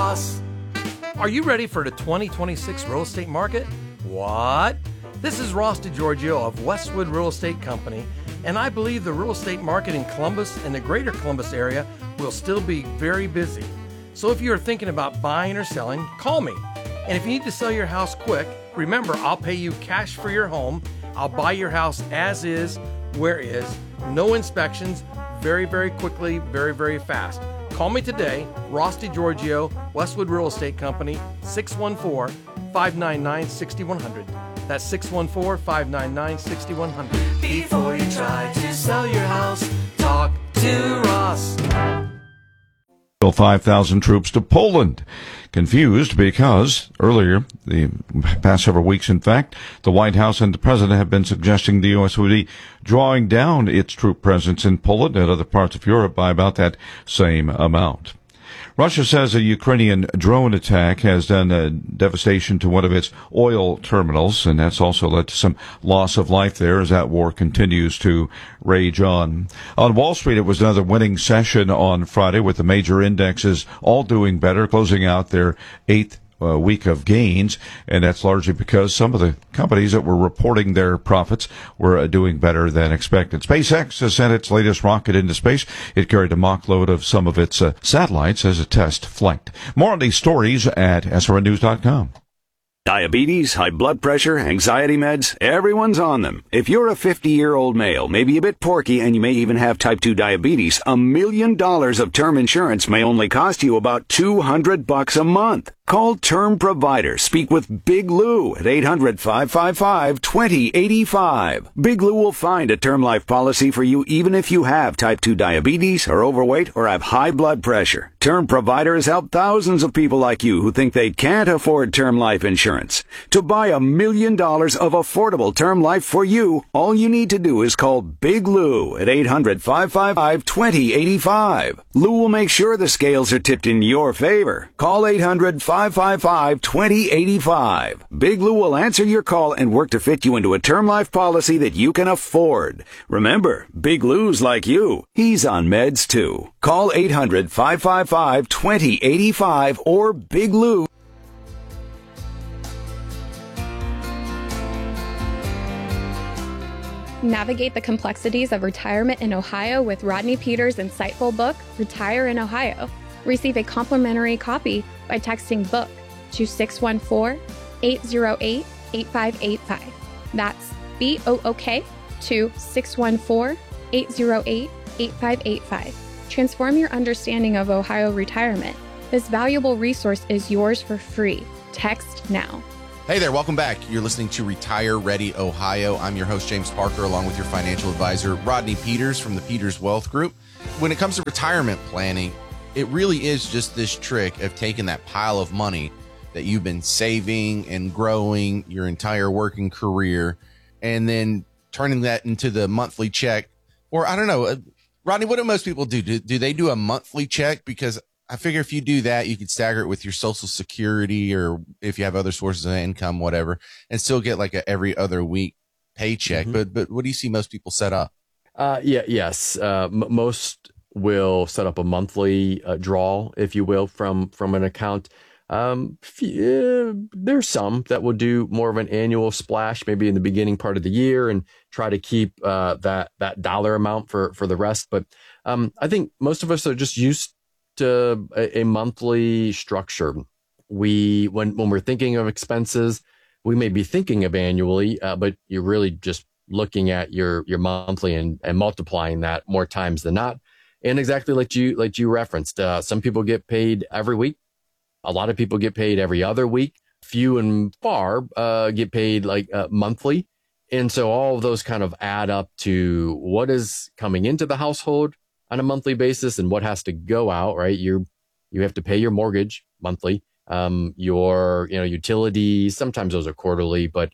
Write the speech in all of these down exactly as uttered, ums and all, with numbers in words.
Ross. Are you ready for the twenty twenty-six real estate market? What? This is Ross DiGiorgio of Westwood Real Estate Company, and I believe the real estate market in Columbus and the greater Columbus area will still be very busy. So if you are thinking about buying or selling, call me. And if you need to sell your house quick, remember, I'll pay you cash for your home. I'll buy your house as is, where is, no inspections, very, very quickly, very, very fast. Call me today, Ross DiGiorgio, Westwood Real Estate Company, six one four, five nine nine, six one zero zero. That's six one four, five nine nine, six one zero zero. Before you try to sell your house, talk to Ross. five thousand troops to Poland. Confused because earlier, the past several weeks, in fact, the White House and the President have been suggesting the U S would be drawing down its troop presence in Poland and other parts of Europe by about that same amount. Russia says a Ukrainian drone attack has done uh, devastation to one of its oil terminals, and that's also led to some loss of life there as that war continues to rage on. On Wall Street, it was another winning session on Friday with the major indexes all doing better, closing out their eighth Uh, week of gains, and that's largely because some of the companies that were reporting their profits were uh, doing better than expected. SpaceX has sent its latest rocket into space. It carried a mock load of some of its uh, satellites as a test flight. More on these stories at S R N news dot com. Diabetes, high blood pressure, anxiety meds, everyone's on them. If you're a fifty-year-old male, maybe a bit porky, and you may even have type two diabetes, a million dollars of term insurance may only cost you about two hundred bucks a month. Call Term Provider. Speak with Big Lou at eight hundred, five five five, two zero eight five. Big Lou will find a term life policy for you even if you have type two diabetes, are overweight, or have high blood pressure. Term Provider has helped thousands of people like you who think they can't afford term life insurance. To buy a million dollars of affordable term life for you, all you need to do is call Big Lou at eight hundred, five five five, two zero eight five. Lou will make sure the scales are tipped in your favor. Call eight hundred, five five five, two zero eight five. Big Lou will answer your call and work to fit you into a term life policy that you can afford. Remember, Big Lou's like you. He's on meds too. Call eight hundred, five five five, two zero eight five or Big Lou. Navigate the complexities of retirement in Ohio with Rodney Peters' insightful book, Retire in Ohio. Receive a complimentary copy by texting BOOK to six one four, eight zero eight, eight five eight five. That's B O O K to six one four, eight zero eight, eight five eight five. Transform your understanding of Ohio retirement. This valuable resource is yours for free. Text now. Hey there, welcome back. You're listening to Retire Ready Ohio. I'm your host, James Parker, along with your financial advisor, Rodney Peters from the Peters Wealth Group. When it comes to retirement planning, it really is just this trick of taking that pile of money that you've been saving and growing your entire working career and then turning that into the monthly check. Or I don't know, Rodney, what do most people do? Do, do they do a monthly check? Because I figure if you do that, you could stagger it with your Social Security or if you have other sources of income, whatever, and still get like a every other week paycheck. Mm-hmm. But but what do you see most people set up? Uh, yeah, yes. Uh, m- most will set up a monthly uh, draw, if you will, from from an account. Um, yeah, there's some that will do more of an annual splash, maybe in the beginning part of the year, and try to keep uh, that that dollar amount for for the rest. But um, I think most of us are just used to a, a monthly structure. We when when we're thinking of expenses, we may be thinking of annually, uh, but you're really just looking at your your monthly and, and multiplying that more times than not. And exactly like you like you referenced, uh, some people get paid every week. A lot of people get paid every other week. Few and far uh, get paid like uh, monthly. And so all of those kind of add up to what is coming into the household on a monthly basis and what has to go out, right? You you have to pay your mortgage monthly, um, your you know utilities. Sometimes those are quarterly, but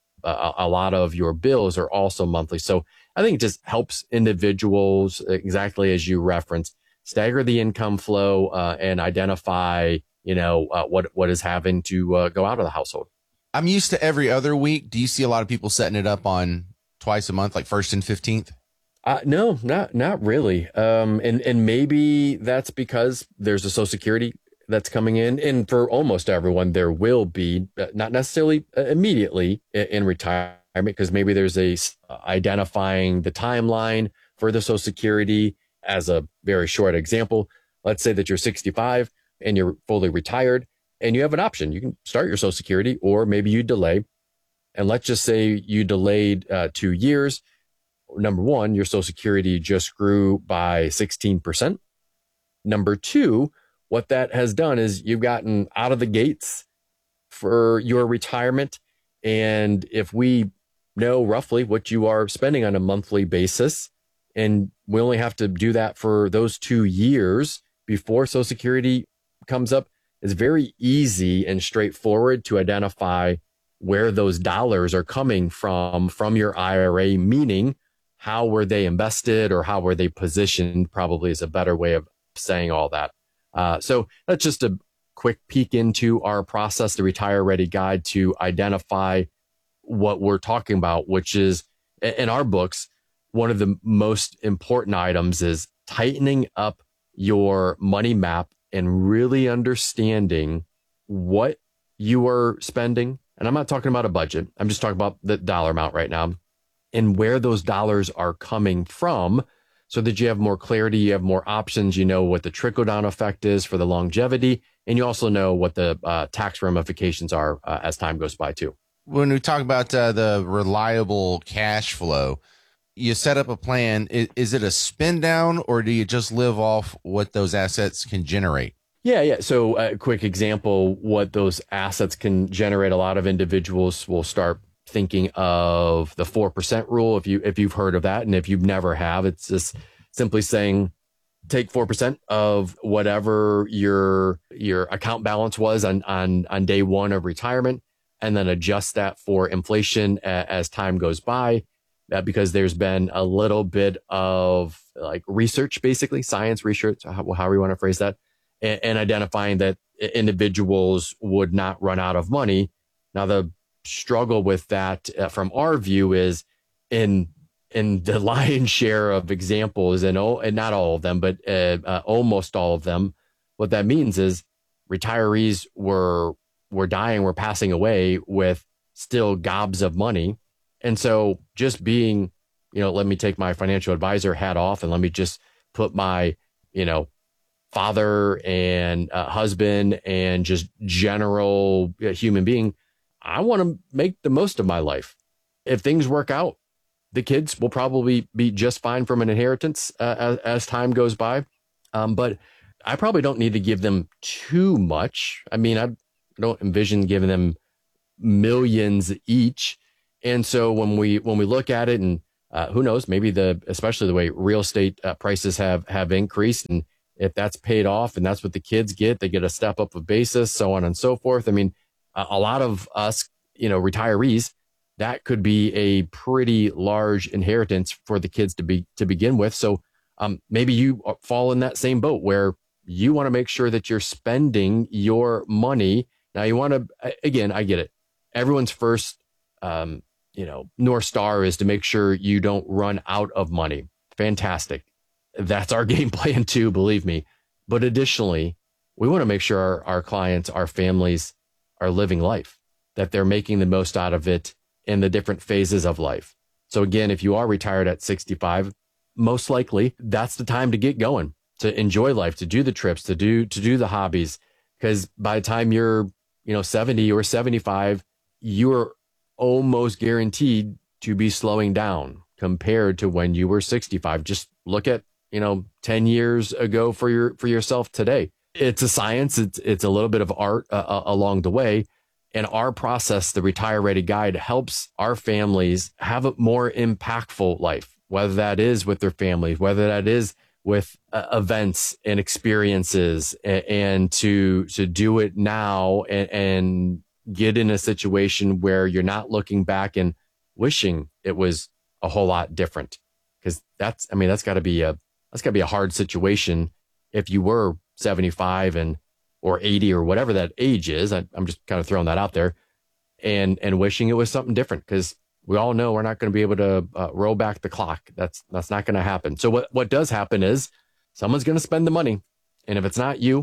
a, a lot of your bills are also monthly. So I think it just helps individuals, exactly as you referenced, stagger the income flow uh, and identify, you know, uh, what what is having to uh, go out of the household. I'm used to every other week. Do you see a lot of people setting it up on twice a month, like first and fifteenth? Uh, no, not not really. Um, and and maybe that's because there's a Social Security that's coming in. And for almost everyone, there will be, not necessarily immediately in retirement, because maybe there's a identifying the timeline for the Social Security. As a very short example, let's say that you're sixty-five and you're fully retired and you have an option. You can start your Social Security, or maybe you delay. And let's just say you delayed uh, two years. Number one, your Social Security just grew by sixteen percent. Number two, what that has done is you've gotten out of the gates for your retirement. And if we know roughly what you are spending on a monthly basis, and we only have to do that for those two years before Social Security comes up, it's very easy and straightforward to identify where those dollars are coming from, from your I R A, meaning how were they invested or how were they positioned, probably is a better way of saying all that. Uh, so that's just a quick peek into our process, the Retire Ready Guide, to identify what we're talking about, which is, in our books, one of the most important items is tightening up your money map and really understanding what you are spending. And I'm not talking about a budget. I'm just talking about the dollar amount right now and where those dollars are coming from, so that you have more clarity, you have more options, you know what the trickle down effect is for the longevity, and you also know what the uh, tax ramifications are uh, as time goes by too. When we talk about uh, the reliable cash flow, you set up a plan. Is, is it a spin down, or do you just live off what those assets can generate? Yeah, yeah. So a quick example, what those assets can generate. A lot of individuals will start thinking of the four percent rule. If you, if you've heard of that, and if you've never have, it's just simply saying, take four percent of whatever your, your account balance was on, on, on day one of retirement, and then adjust that for inflation a, as time goes by. Uh, because there's been a little bit of like research, basically science research, how, however you want to phrase that, and, and identifying that individuals would not run out of money. Now, the struggle with that uh, from our view is in in the lion's share of examples, and, oh, and not all of them, but uh, uh, almost all of them, what that means is retirees were were dying, were passing away with still gobs of money. And so just being, you know, let me take my financial advisor hat off and let me just put my, you know, father and uh, husband and just general uh, human being, I want to make the most of my life. If things work out, the kids will probably be just fine from an inheritance uh, as, as time goes by. Um, but I probably don't need to give them too much. I mean, I don't envision giving them millions each. And so when we when we look at it, and uh, who knows, maybe the especially the way real estate uh, prices have have increased, and if that's paid off and that's what the kids get, they get a step up of basis, so on and so forth. I mean, a, a lot of us, you know, retirees, that could be a pretty large inheritance for the kids to be to begin with. So um, maybe you fall in that same boat where you want to make sure that you're spending your money. Now you want to, again, I get it. Everyone's first um, you know, North Star is to make sure you don't run out of money. Fantastic. That's our game plan too, believe me. But additionally, we want to make sure our, our clients, our families are living life, that they're making the most out of it in the different phases of life. So again, if you are retired at sixty-five, most likely that's the time to get going, to enjoy life, to do the trips, to do, to do the hobbies. Because by the time you're, you know, seventy or seventy-five, you're almost guaranteed to be slowing down compared to when you were sixty-five. Just look at, you know, ten years ago for your, for yourself today. It's a science. It's, it's a little bit of art uh, along the way. And our process, the Retire Ready Guide, helps our families have a more impactful life, whether that is with their families, whether that is with uh, events and experiences, and, and to, to do it now and, and get in a situation where you're not looking back and wishing it was a whole lot different. Cause that's, I mean, that's gotta be a, that's gotta be a hard situation if you were seventy-five and, or eighty or whatever that age is. I, I'm just kind of throwing that out there and, and wishing it was something different. Cause we all know we're not going to be able to uh, roll back the clock. That's, that's not going to happen. So what, what does happen is someone's going to spend the money. And if it's not you,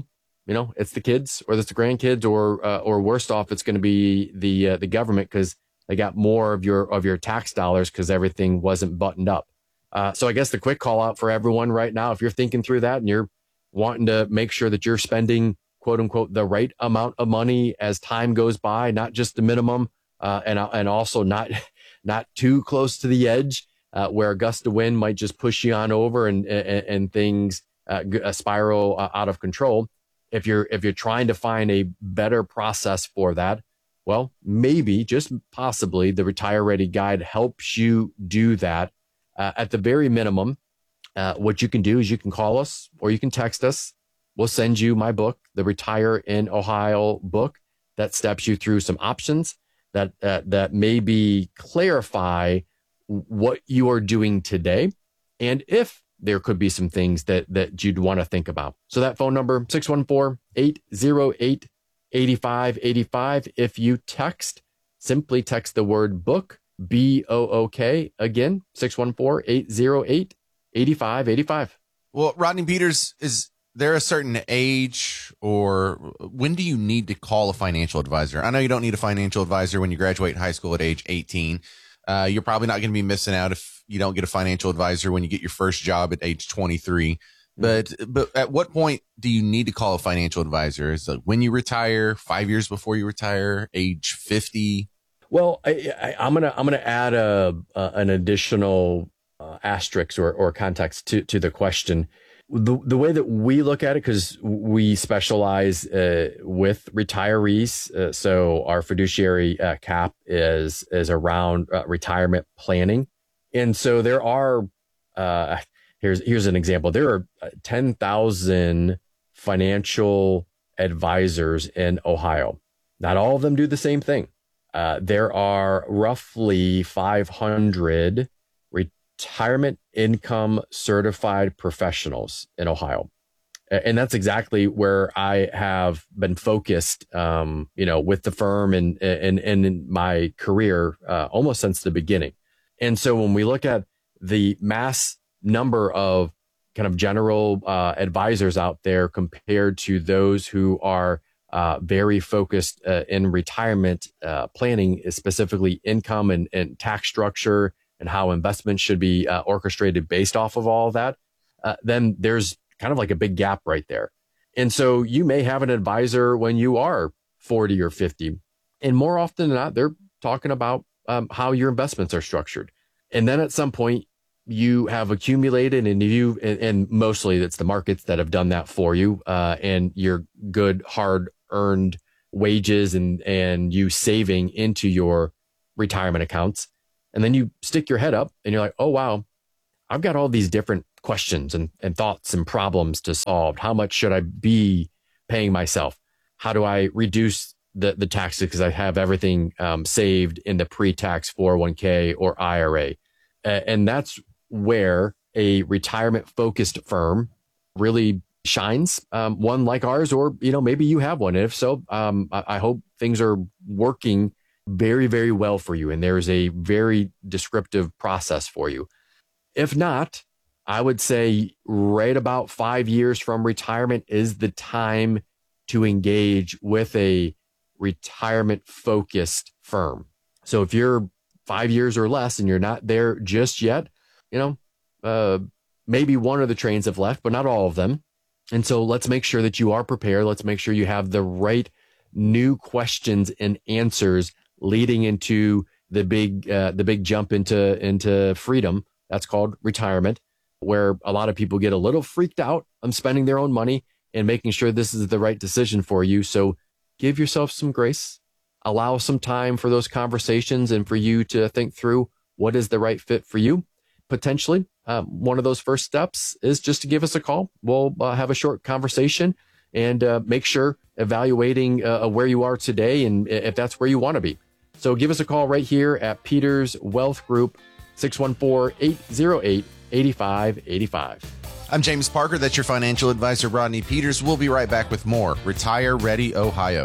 you know, it's the kids or it's the grandkids, or uh, or worst off, it's going to be the uh, the government, because they got more of your of your tax dollars because everything wasn't buttoned up. Uh, so I guess the quick call out for everyone right now, if you're thinking through that and you're wanting to make sure that you're spending, quote unquote, the right amount of money as time goes by, not just the minimum, uh, and and also not not too close to the edge, uh, where a gust of wind might just push you on over and and, and things uh, spiral uh, out of control. If you're if you're trying to find a better process for that, well, maybe, just possibly, the Retire Ready Guide helps you do that. Uh, at the very minimum, uh, what you can do is you can call us or you can text us. We'll send you my book, the Retire in Ohio book, that steps you through some options that uh, that maybe clarify what you are doing today, and if there could be some things that that you'd want to think about. So that phone number, six one four, eight zero eight, eight five eight five. If you text, simply text the word book, B O O K, again, six one four, eight zero eight, eight five eight five. Well, Rodney Peters, is there a certain age, or when do you need to call a financial advisor? I know you don't need a financial advisor when you graduate high school at age eighteen. Uh, you're probably not going to be missing out if you don't get a financial advisor when you get your first job at age twenty-three. But but at what point do you need to call a financial advisor? Is it when you retire, five years before you retire, age fifty? Well, I, I, I'm gonna I'm gonna add a, a an additional uh, asterisk or, or context to to the question. The the way that we look at it, because we specialize uh, with retirees, uh, so our fiduciary uh, cap is is around uh, retirement planning, and so there are uh, here's here's an example. There are ten thousand financial advisors in Ohio. Not all of them do the same thing. Uh, there are roughly five hundred retirement income certified professionals in Ohio. And that's exactly where I have been focused, um, you know, with the firm and, and, and in my career, uh, almost since the beginning. And so when we look at the mass number of kind of general uh, advisors out there compared to those who are Uh, very focused uh, in retirement uh, planning, specifically income and, and tax structure and how investments should be uh, orchestrated based off of all of that, uh, then there's kind of like a big gap right there. And so you may have an advisor when you are forty or fifty, and more often than not, they're talking about um, how your investments are structured. And then at some point, you have accumulated, and you, and, and mostly it's the markets that have done that for you, uh, and your good, hard earned wages and, and you saving into your retirement accounts. And then you stick your head up and you're like, oh, wow, I've got all these different questions and, and thoughts and problems to solve. How much should I be paying myself? How do I reduce the, the taxes? Because I have everything um, saved in the pre-tax four oh one k or I R A. Uh, and that's where a retirement focused firm really shines, um, one like ours, or, you know, maybe you have one. And if so, um, I, I hope things are working very, very well for you. And there's a very descriptive process for you. If not, I would say right about five years from retirement is the time to engage with a retirement focused firm. So if you're five years or less and you're not there just yet, you know, uh, maybe one of the trains have left, but not all of them. And so let's make sure that you are prepared. Let's make sure you have the right new questions and answers leading into the big, uh, the big jump into, into freedom. That's called retirement, where a lot of people get a little freaked out on spending their own money and making sure this is the right decision for you. So give yourself some grace, allow some time for those conversations and for you to think through what is the right fit for you. Potentially, um, one of those first steps is just to give us a call. We'll uh, have a short conversation and uh, make sure evaluating uh, where you are today and if that's where you want to be. So give us a call right here at Peters Wealth Group, six one four, eight zero eight, eight five eight five. I'm James Parker. That's your financial advisor, Rodney Peters. We'll be right back with more Retire Ready Ohio.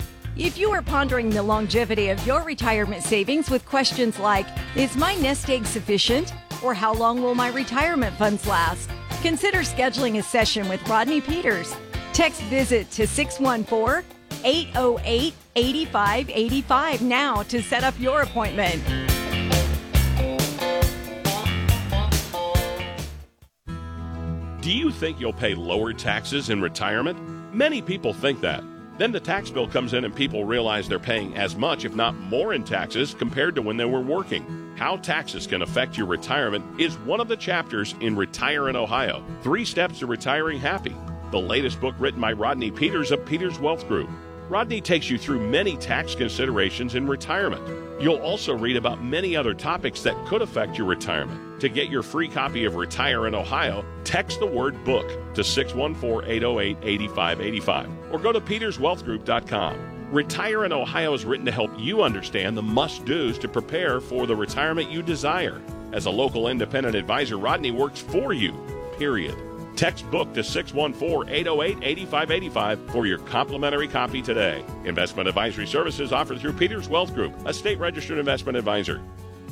If you are pondering the longevity of your retirement savings with questions like, is my nest egg sufficient? Or how long will my retirement funds last? Consider scheduling a session with Rodney Peters. Text VISIT to six one four, eight oh eight, eight five eight five now to set up your appointment. Do you think you'll pay lower taxes in retirement? Many people think that. Then the tax bill comes in and people realize they're paying as much, if not more, in taxes compared to when they were working. How taxes can affect your retirement is one of the chapters in Retire in Ohio, Three Steps to Retiring Happy, the latest book written by Rodney Peters of Peters Wealth Group. Rodney takes you through many tax considerations in retirement. You'll also read about many other topics that could affect your retirement. To get your free copy of Retire in Ohio, text the word book to six one four, eight oh eight, eight five eight five or go to peters wealth group dot com. Retire in Ohio is written to help you understand the must-dos to prepare for the retirement you desire. As a local independent advisor, Rodney works for you, period. Text book to six one four, eight oh eight, eight five eight five for your complimentary copy today. Investment advisory services offered through Peters Wealth Group, a state-registered investment advisor.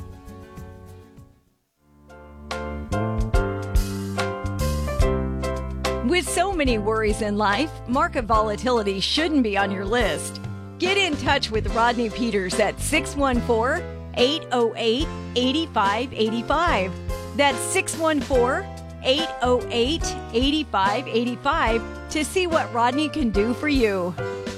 With so many worries in life, market volatility shouldn't be on your list. Get in touch with Rodney Peters at six one four, eight oh eight, eight five eight five. That's six one four, eight oh eight, eight five eight five to see what Rodney can do for you.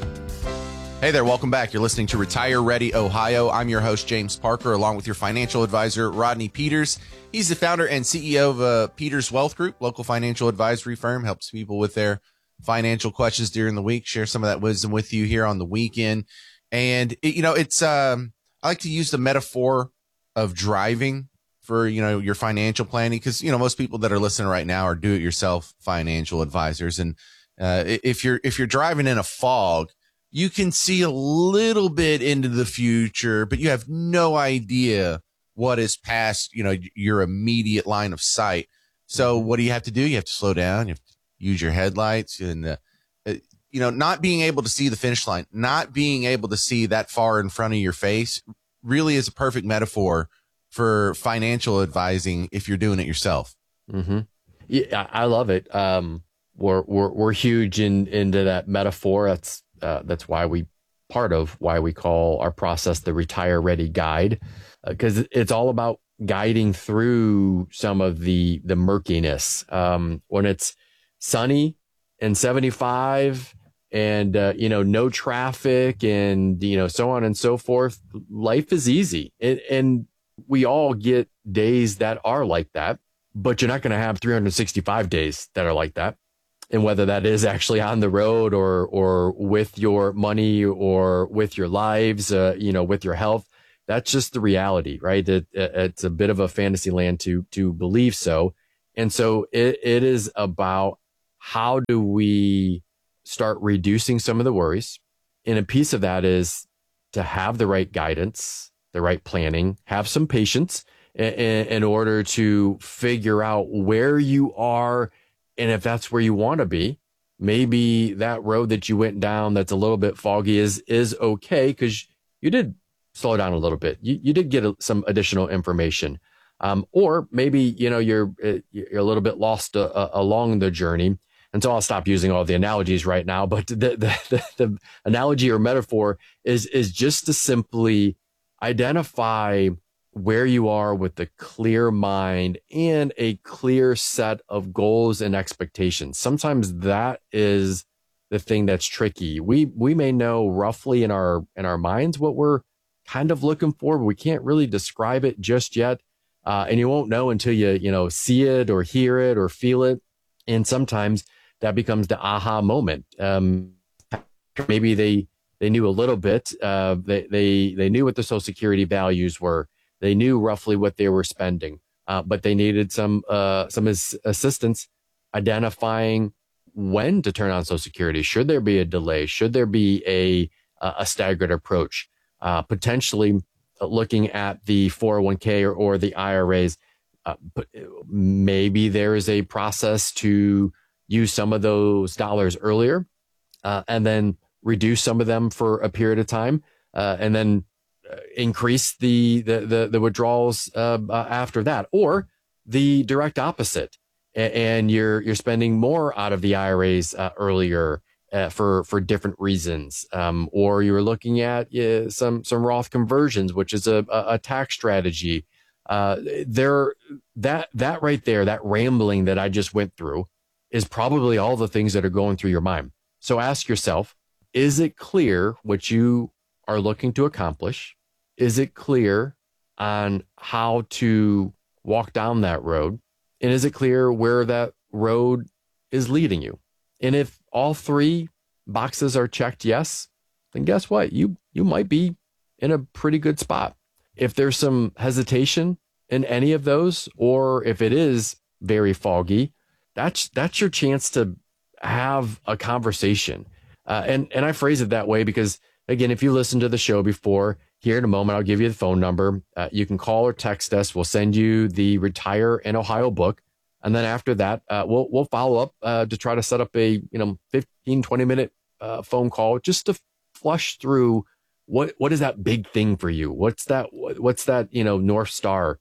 Hey there, welcome back. You're listening to Retire Ready Ohio. I'm your host, James Parker, along with your financial advisor, Rodney Peters. He's the founder and C E O of uh, Peters Wealth Group, local financial advisory firm, helps people with their financial questions during the week, share some of that wisdom with you here on the weekend. And, it, you know, it's, um, I like to use the metaphor of driving for, you know, your financial planning, because, you know, most people that are listening right now are do-it-yourself financial advisors. And uh, if you're if you're driving in a fog, you can see a little bit into the future, but you have no idea what is past, you know, your immediate line of sight. So what do you have to do? You have to slow down. You have to use your headlights and, uh, you know, not being able to see the finish line, not being able to see that far in front of your face really is a perfect metaphor for financial advising if you're doing it yourself. Mm-hmm. Yeah, I love it. Um, we're, we're, we're huge in, into that metaphor. That's, uh, that's why we, part of why we call our process the Retire Ready Guide, because uh, it's all about guiding through some of the, the murkiness. Um, when it's sunny and seventy-five and, uh, you know, no traffic and, you know, so on and so forth, life is easy. And, and we all get days that are like that, but you're not going to have three hundred sixty-five days that are like that. And whether that is actually on the road or, or with your money or with your lives, uh, you know, with your health, that's just the reality, right? It, it, it's a bit of a fantasy land to, to believe so. And so it, it is about how do we start reducing some of the worries? And a piece of that is to have the right guidance, the right planning, have some patience in, in order to figure out where you are. And if that's where you want to be, maybe that road that you went down that's a little bit foggy is, is okay, because you did slow down a little bit. You, you did get a, some additional information. Um, or maybe, you know, you're, you're a little bit lost uh, uh, along the journey. And so I'll stop using all the analogies right now, but the, the, the, the analogy or metaphor is, is just to simply identify where you are with a clear mind and a clear set of goals and expectations. Sometimes that is the thing that's tricky. We, we may know roughly in our, in our minds what we're kind of looking for, but we can't really describe it just yet. Uh, and you won't know until you, you know, see it or hear it or feel it. And sometimes that becomes the aha moment. Um, maybe they, they knew a little bit. Uh, they, they, they knew what the Social Security values were. They knew roughly what they were spending, uh, but they needed some, uh, some as- assistance identifying when to turn on Social Security. Should there be a delay? Should there be a, a staggered approach? Uh, potentially looking at the four oh one k or, or the I R As. Uh, but maybe there is a process to use some of those dollars earlier, uh, and then reduce some of them for a period of time, uh, and then uh, increase the, the, the, the withdrawals, uh, uh, after that, or the direct opposite. and you're you're spending more out of the I R As uh, earlier uh, for for different reasons, um, or you were looking at uh, some some Roth conversions, which is a, a, a tax strategy. Uh, there, that that right there, that rambling that I just went through, is probably all the things that are going through your mind. So ask yourself: is it clear what you are looking to accomplish? Is it clear on how to walk down that road? And is it clear where that road is leading you? And if all three boxes are checked yes, then guess what? You you might be in a pretty good spot. If there's some hesitation in any of those, or if it is very foggy, that's that's your chance to have a conversation. Uh, and, and I phrase it that way because, again, if you listened to the show before, here in a moment, I'll give you the phone number. Uh, you can call or text us. We'll send you the Retire in Ohio book. And then after that, uh, we'll we'll follow up uh, to try to set up a you know fifteen, twenty minute uh, phone call just to flush through what what is that big thing for you? What's that what's that, you know, North Star?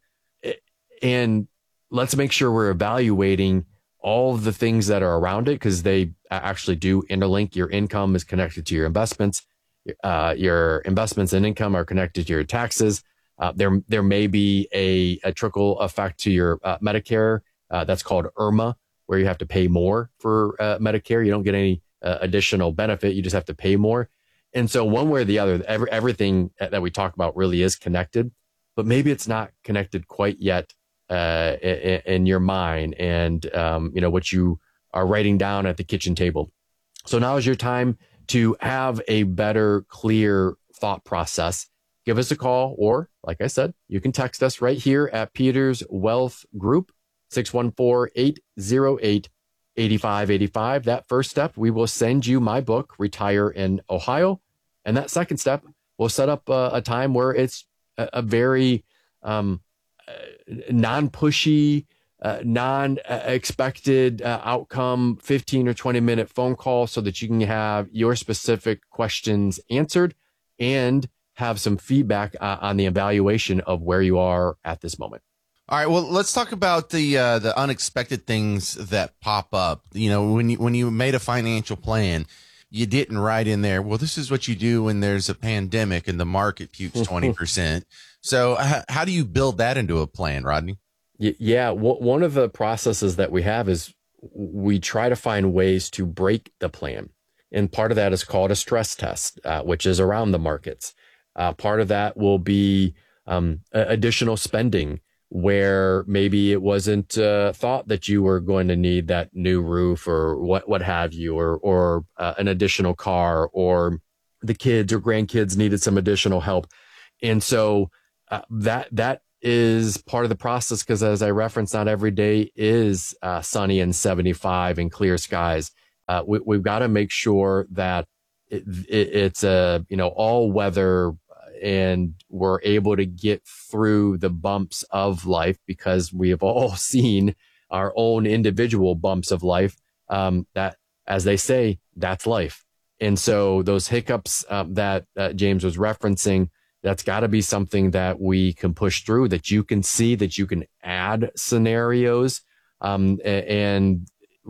And let's make sure we're evaluating all of the things that are around it, because they actually do interlink. Your income is connected to your investments. Uh, your investments and income are connected to your taxes. Uh, there, there may be a, a trickle effect to your uh, Medicare. Uh, that's called I R M A, where you have to pay more for uh, Medicare. You don't get any uh, additional benefit. You just have to pay more. And so one way or the other, every, everything that we talk about really is connected, but maybe it's not connected quite yet uh, in, in your mind and, um, you know, what you are writing down at the kitchen table. So now is your time to have a better, clear thought process. Give us a call, or like I said, you can text us right here at Peters Wealth Group, six one four, eight zero eight, eight five eight five. That first step, we will send you my book, Retire in Ohio. And that second step, we'll set up a, a time where it's a, a very um, non-pushy, uh, non-expected uh, outcome, fifteen or twenty minute phone call so that you can have your specific questions answered and have some feedback uh, on the evaluation of where you are at this moment. All right. Well, let's talk about the uh, the unexpected things that pop up. You know, when you when you made a financial plan, you didn't write in there, well, this is what you do when there's a pandemic and the market pukes twenty percent. So h- how do you build that into a plan, Rodney? Yeah. W- one of the processes that we have is we try to find ways to break the plan. And part of that is called a stress test, uh, which is around the markets. Uh, part of that will be um, additional spending, where maybe it wasn't uh, thought that you were going to need that new roof or what what have you, or or uh, an additional car, or the kids or grandkids needed some additional help. And so uh, that that is part of the process, because as I referenced, not every day is uh, sunny and seventy-five and clear skies. Uh, we, we've got to make sure that it, it, it's a you know all weather, and we're able to get through the bumps of life, because we have all seen our own individual bumps of life. Um, that, as they say, that's life. And so those hiccups um, that uh, James was referencing, that's got to be something that we can push through, that you can see, that you can add scenarios um, and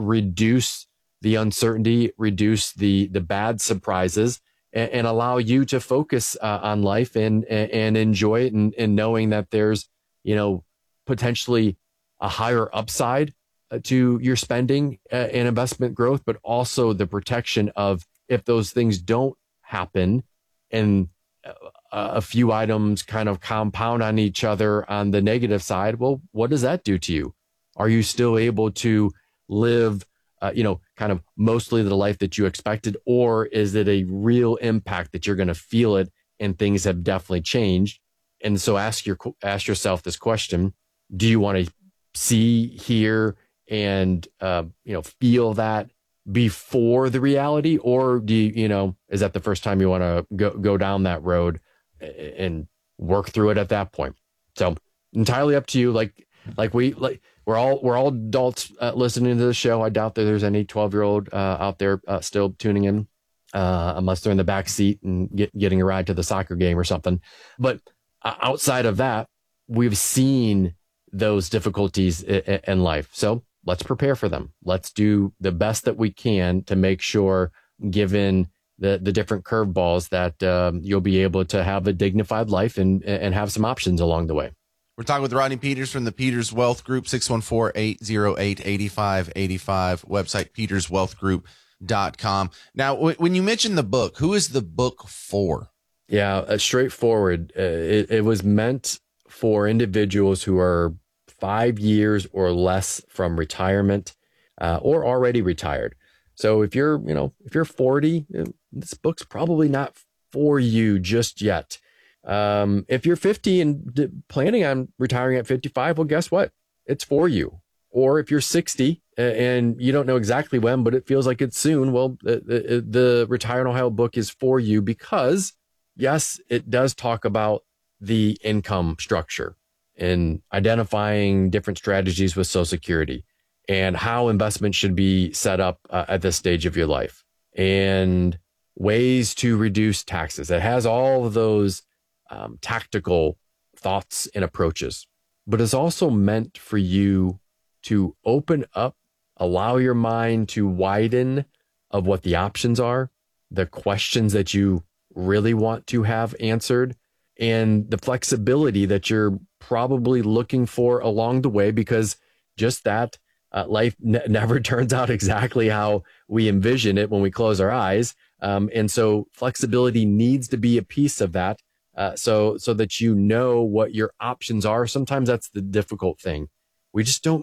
reduce the uncertainty, reduce the the bad surprises, and, and allow you to focus uh, on life and and enjoy it, and, and knowing that there's, you know, potentially a higher upside uh, to your spending uh, and investment growth, but also the protection of, if those things don't happen and a, a few items kind of compound on each other on the negative side, well, what does that do to you? Are you still able to live Uh, you know, kind of mostly the life that you expected, or is it a real impact that you're going to feel it and things have definitely changed? And so ask your ask yourself this question: do you want to see, hear, and uh, you know, feel that before the reality, or do you, you know, is that the first time you want to go go down that road and work through it at that point? So entirely up to you. Like like we like. We're all we're all adults uh, listening to the show. I doubt that there's any twelve year old uh, out there uh, still tuning in, uh, unless they're in the back seat and get, getting a ride to the soccer game or something. But uh, outside of that, we've seen those difficulties in, in life. So let's prepare for them. Let's do the best that we can to make sure, given the, the different curveballs, that um, you'll be able to have a dignified life and, and have some options along the way. We're talking with Rodney Peters from the Peters Wealth Group, six one four, eight oh eight, eight five eight five, website peters wealth group dot com. Now, w- when you mentioned the book, who is the book for? Yeah, uh, straightforward. Uh, it, it was meant for individuals who are five years or less from retirement uh, or already retired. So if you're, you know, if you're forty, this book's probably not for you just yet. Um, if you're fifty and d- planning on retiring at fifty-five, well, guess what? It's for you. Or if you're sixty and you don't know exactly when, but it feels like it's soon, well, the, the, the Retire in Ohio book is for you because, yes, it does talk about the income structure and identifying different strategies with Social Security and how investment should be set up uh, at this stage of your life and ways to reduce taxes. It has all of those Um, tactical thoughts and approaches, but it's also meant for you to open up, allow your mind to widen of what the options are, the questions that you really want to have answered, and the flexibility that you're probably looking for along the way, because just that uh, life ne- never turns out exactly how we envision it when we close our eyes. Um, and so flexibility needs to be a piece of that. Uh, so, so that you know what your options are. Sometimes that's the difficult thing. We just don't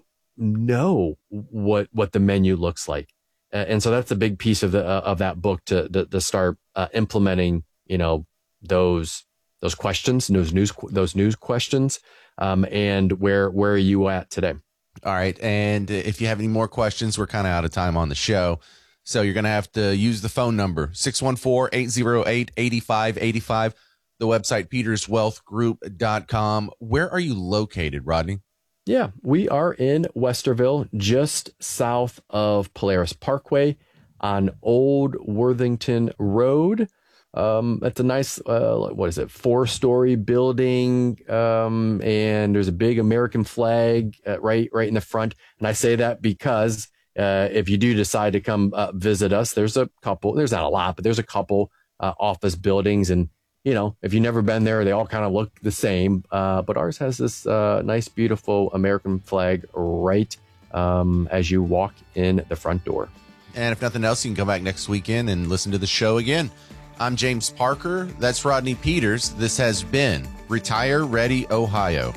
know what, what the menu looks like. Uh, and so that's a big piece of the, uh, of that book to, to, to start uh, implementing, you know, those, those questions, those news, those news questions. Um, and where, where are you at today? All right. And if you have any more questions, we're kind of out of time on the show. So you're going to have to use the phone number, six one four, eight oh eight, eight five eight five. The website, peters wealth group dot com. Where are you located, Rodney? Yeah, we are in Westerville, just south of Polaris Parkway on Old Worthington Road. Um, it's a nice, uh, what is it, four-story building, um, and there's a big American flag uh, right, right in the front. And I say that because uh, if you do decide to come uh, visit us, there's a couple. There's not a lot, but there's a couple uh, office buildings, and you know, if you've never been there, they all kind of look the same. Uh, but ours has this uh, nice, beautiful American flag right um, as you walk in the front door. And if nothing else, you can come back next weekend and listen to the show again. I'm James Parker. That's Rodney Peters. This has been Retire Ready Ohio.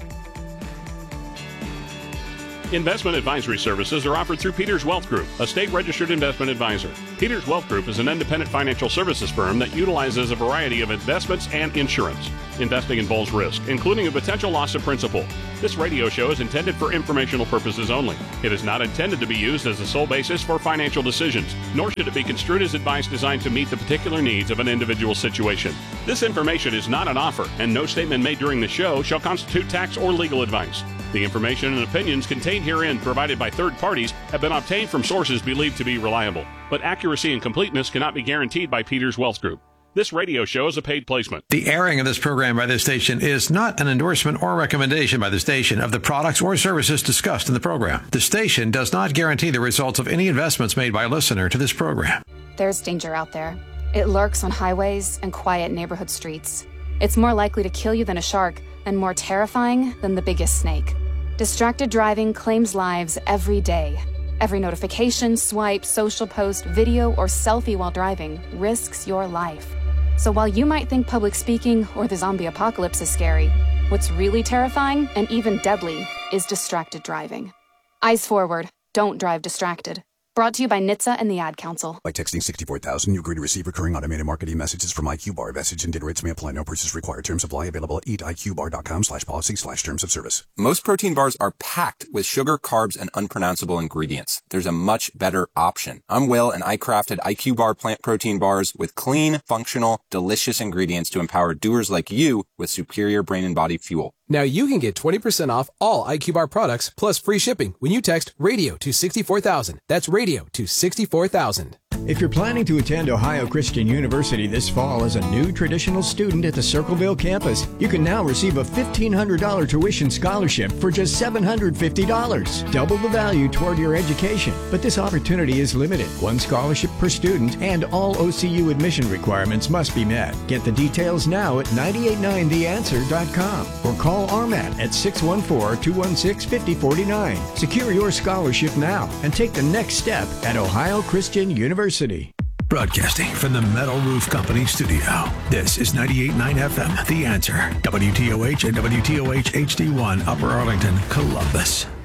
Investment advisory services are offered through Peters Wealth Group, a state-registered investment advisor. Peters Wealth Group is an independent financial services firm that utilizes a variety of investments and insurance. Investing involves risk, including a potential loss of principal. This radio show is intended for informational purposes only. It is not intended to be used as the sole basis for financial decisions, nor should it be construed as advice designed to meet the particular needs of an individual situation. This information is not an offer, and no statement made during the show shall constitute tax or legal advice. The information and opinions contained herein provided by third parties have been obtained from sources believed to be reliable, but accuracy and completeness cannot be guaranteed by Peters Wealth Group. This radio show is a paid placement. The airing of this program by this station is not an endorsement or recommendation by the station of the products or services discussed in the program. The station does not guarantee the results of any investments made by a listener to this program. There's danger out there. It lurks on highways and quiet neighborhood streets. It's more likely to kill you than a shark, and more terrifying than the biggest snake. Distracted driving claims lives every day. Every notification, swipe, social post, video, or selfie while driving risks your life. So while you might think public speaking or the zombie apocalypse is scary, what's really terrifying and even deadly is distracted driving. Eyes forward. Don't drive distracted. Brought to you by N H T S A and the Ad Council. By texting sixty-four thousand, you agree to receive recurring automated marketing messages from iQBar. Message and data rates may apply. No purchase required. Terms apply. Available at eat I Q bar dot com slash policy slash terms of service. Most protein bars are packed with sugar, carbs, and unpronounceable ingredients. There's a much better option. I'm Will, and I crafted iQBar plant protein bars with clean, functional, delicious ingredients to empower doers like you with superior brain and body fuel. Now you can get twenty percent off all iQBar products plus free shipping when you text radio to sixty-four thousand. That's radio to sixty-four thousand. If you're planning to attend Ohio Christian University this fall as a new traditional student at the Circleville campus, you can now receive a fifteen hundred dollars tuition scholarship for just seven hundred fifty dollars. Double the value toward your education. But this opportunity is limited. One scholarship per student and all O C U admission requirements must be met. Get the details now at nine eight nine the answer dot com or call R M A T at six one four, two one six, five zero four nine. Secure your scholarship now and take the next step at Ohio Christian University. Broadcasting from the Metal Roof Company studio. This is ninety-eight point nine F M, The Answer. W T O H and W T O H H D one, Upper Arlington, Columbus.